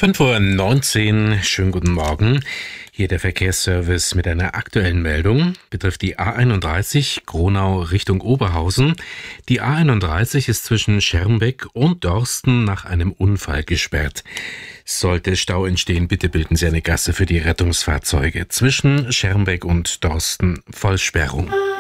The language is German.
5:19 Uhr, schönen guten Morgen. Hier der Verkehrsservice mit einer aktuellen Meldung. Betrifft die A31 Gronau Richtung Oberhausen. Die A31 ist zwischen Schermbeck und Dorsten nach einem Unfall gesperrt. Sollte Stau entstehen, bitte bilden Sie eine Gasse für die Rettungsfahrzeuge. Zwischen Schermbeck und Dorsten Vollsperrung.